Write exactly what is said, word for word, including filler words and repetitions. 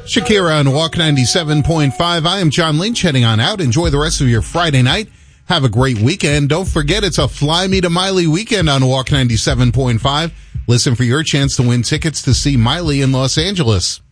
Shakira on Walk ninety-seven point five. I am John Lynch, heading on out. Enjoy the rest of your Friday night. Have a great weekend. Don't forget, it's a Fly Me to Miley weekend on Walk ninety-seven point five. Listen for your chance to win tickets to see Miley in Los Angeles.